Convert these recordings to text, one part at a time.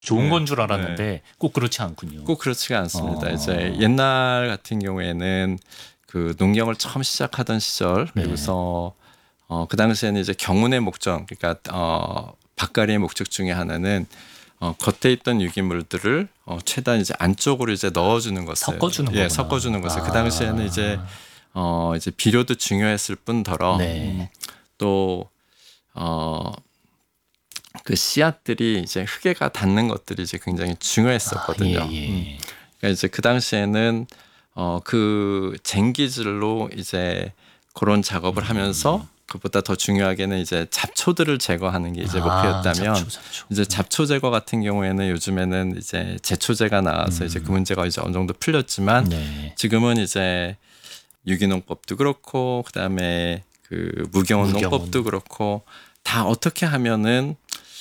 좋은 네. 건 줄 알았는데 꼭 그렇지 않군요. 꼭 그렇지가 않습니다. 이제 옛날 같은 경우에는 그 농경을 처음 시작하던 시절 그리고서 그 당시에는 이제 경운의 목적, 그러니까 밭갈이의 목적 중에 하나는 겉에 있던 유기물들을 최대한 이제 안쪽으로 이제 넣어주는 것을 섞어주는 거구나. 섞어주는 것을 그 당시에는 이제 비료도 중요했을 뿐더러 또 그 씨앗들이 이제 흙에가 닿는 것들이 이제 굉장히 중요했었거든요. 그러니까 이제 그 당시에는 그 쟁기질로 이제 그런 작업을 하면서 그보다 더 중요하게는 이제 잡초들을 제거하는 게 이제 목표였다면 잡초. 이제 잡초 제거 같은 경우에는 요즘에는 이제 제초제가 나와서 이제 그 문제가 이제 어느 정도 풀렸지만 지금은 이제 유기농법도 그렇고 그다음에 그 무경운 농법도 그렇고 다 어떻게 하면은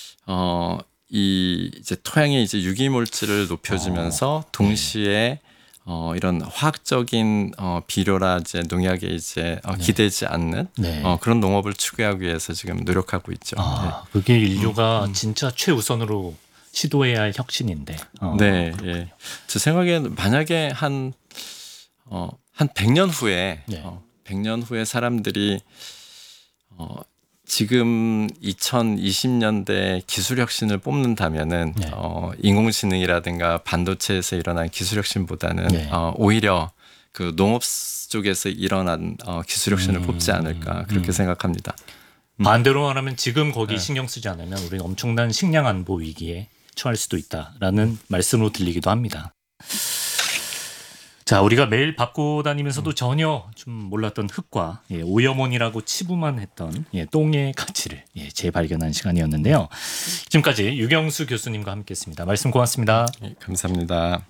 이 이제 토양의 이제 유기물질을 높여주면서 동시에 이런 화학적인 비료라 이제 농약에 이제 기대지 않는 그런 농업을 추구하기 위해서 지금 노력하고 있죠. 그게 인류가 진짜 최우선으로 시도해야 할 혁신인데. 네, 예. 제 생각에는 만약에 한 100년 후에 100년 후에 사람들이 지금 2020년대 기술 혁신을 뽑는다면은 인공지능이라든가 반도체에서 일어난 기술 혁신보다는 오히려 그 농업 쪽에서 일어난 기술 혁신을 뽑지 않을까 그렇게 생각합니다. 반대로 말하면 지금 거기 신경 쓰지 않으면 우리는 엄청난 식량 안보 위기에 처할 수도 있다라는 말씀으로 들리기도 합니다. 자, 우리가 매일 밟고 다니면서도 전혀 좀 몰랐던 흙과 오염원이라고 치부만 했던 똥의 가치를 재발견한 시간이었는데요. 지금까지 유경수 교수님과 함께했습니다. 말씀 고맙습니다. 감사합니다.